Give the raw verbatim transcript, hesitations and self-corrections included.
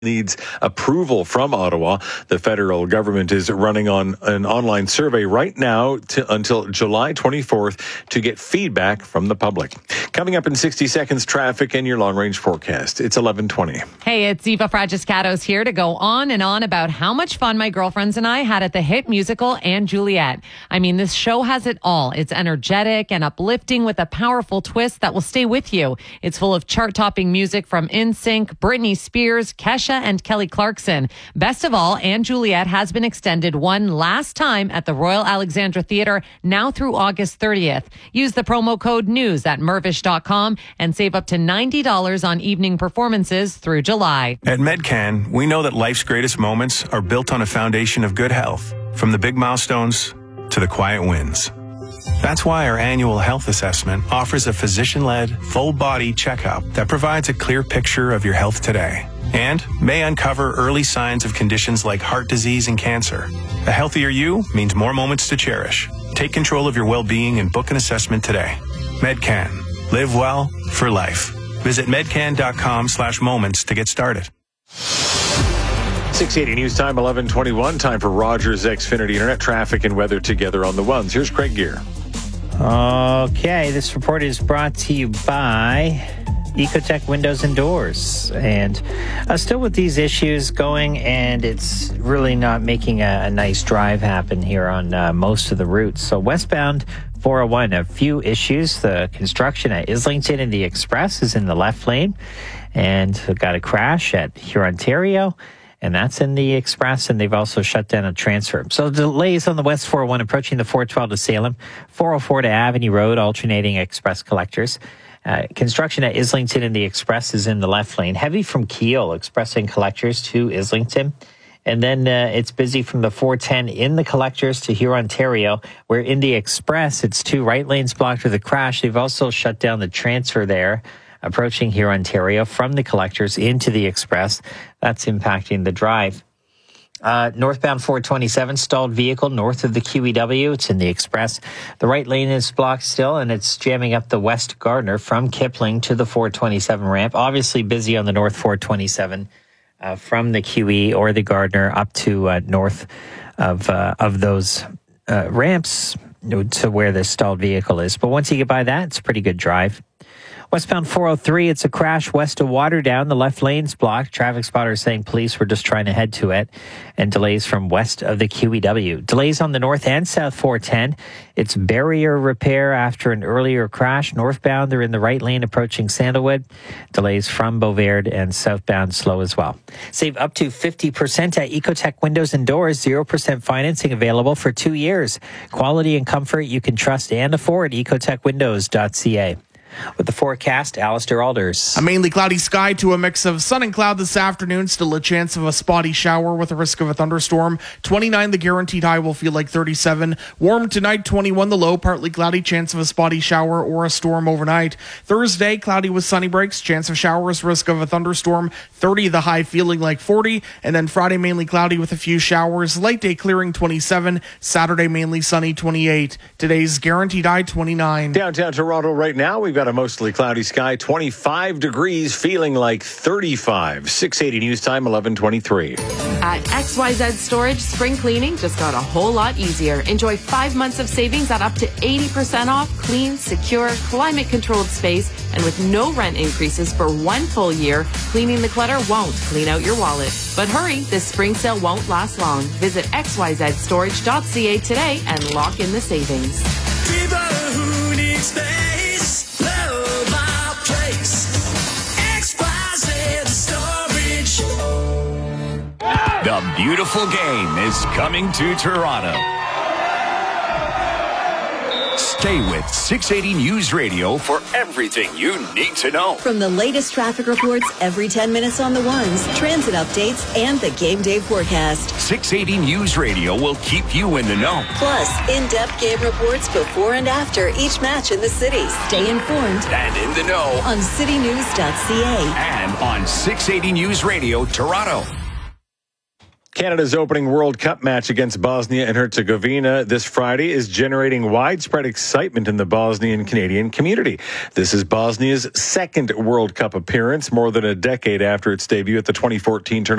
needs approval from Ottawa. The federal government is running on an online survey right now to, until July twenty-fourth to get feedback from the public. Coming up in sixty seconds, traffic and your long-range forecast. It's eleven twenty. Hey, it's Eva Fragiscatos here to go on and on about how much fun my girlfriends and I had at the hit musical And Juliet. I mean, this show has it all. It's energetic and uplifting with a powerful twist that will stay with you. It's full of chart-topping music from N Sync, Britney Spears, Kesha, and Kelly Clarkson. Best of all, And Juliet has been extended one last time at the Royal Alexandra Theatre, now through August thirtieth. Use the promo code NEWS at mervish dot com and save up to ninety dollars on evening performances through July. At Medcan, we know that life's greatest moments are built on a foundation of good health, from the big milestones to the quiet wins. That's why our annual health assessment offers a physician-led, full-body checkup that provides a clear picture of your health today and may uncover early signs of conditions like heart disease and cancer. A healthier you means more moments to cherish. Take control of your well-being and book an assessment today. Medcan. Live well for life. Visit medcan.com slash moments to get started. six eighty News Time, eleven twenty-one. Time for Rogers Xfinity Internet traffic and weather together on the ones. Here's Craig Gear. Okay, this report is brought to you by Ecotech Windows and Doors. And uh, still with these issues going, and it's really not making a, a nice drive happen here on uh, most of the routes. So westbound four oh one, a few issues. The construction at Islington and the Express is in the left lane, and we've got a crash at Hurontario, and that's in the Express, and they've also shut down a transfer. So delays on the West four oh one approaching the four twelve to Salem, four oh four to Avenue Road, alternating Express collectors. Uh, construction at Islington and the Express is in the left lane. Heavy from Keele, expressing collectors to Islington. And then uh, it's busy from the four ten in the collectors to Hurontario, where in the Express, it's two right lanes blocked with a crash. They've also shut down the transfer there, approaching Hurontario from the collectors into the Express. That's impacting the drive. Uh, northbound four twenty-seven, stalled vehicle north of the Q E W. It's in the Express. The right lane is blocked still, and it's jamming up the West Gardner from Kipling to the four twenty-seven ramp. Obviously busy on the North four twenty-seven uh, from the Q E or the Gardner up to uh, north of uh, of those uh, ramps to where the stalled vehicle is. But once you get by that, it's a pretty good drive. Westbound four oh three, it's a crash west of Waterdown. The left lane's blocked. Traffic spotters saying police were just trying to head to it. And delays from west of the Q E W. Delays on the north and south four ten. It's barrier repair after an earlier crash. Northbound, they're in the right lane approaching Sandalwood. Delays from Beauvard and southbound slow as well. Save up to fifty percent at Ecotech Windows and Doors. zero percent financing available for two years. Quality and comfort you can trust and afford. ecotech windows dot c a. With the forecast, Alistair Alders. A mainly cloudy sky to a mix of sun and cloud this afternoon. Still a chance of a spotty shower with a risk of a thunderstorm. twenty-nine, the guaranteed high will feel like thirty-seven. Warm tonight, twenty-one, the low. Partly cloudy, chance of a spotty shower or a storm overnight. Thursday, cloudy with sunny breaks. Chance of showers, risk of a thunderstorm. thirty, the high feeling like forty. And then Friday, mainly cloudy with a few showers. Late day clearing, twenty-seven. Saturday, mainly sunny, twenty-eight. Today's guaranteed high, twenty-nine. Downtown Toronto right now, we've got a mostly cloudy sky, twenty-five degrees, feeling like thirty-five. six eighty News Time, eleven twenty-three. At X Y Z Storage, spring cleaning just got a whole lot easier. Enjoy five months of savings at up to eighty percent off clean, secure, climate-controlled space, and with no rent increases for one full year. Cleaning the clutter won't clean out your wallet. But hurry, this spring sale won't last long. Visit x y z storage dot c a today and lock in the savings. People who need space, love our place. X Y Z Storage. The beautiful game is coming to Toronto. Stay with six eighty News Radio for everything you need to know. From the latest traffic reports every ten minutes on the ones, transit updates, and the game day forecast. six eighty News Radio will keep you in the know. Plus, in-depth game reports before and after each match in the city. Stay informed and in the know on city news dot c a and on six eighty News Radio Toronto. Canada's opening World Cup match against Bosnia and Herzegovina this Friday is generating widespread excitement in the Bosnian Canadian community. This is Bosnia's second World Cup appearance, more than a decade after its debut at the twenty fourteen tournament.